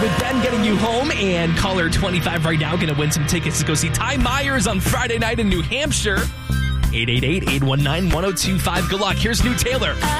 with Ben getting you home, and caller 25 right now going to win some tickets to go see Ty Myers on Friday night in New Hampshire. 888-819-1025. Good luck. Here's New Taylor.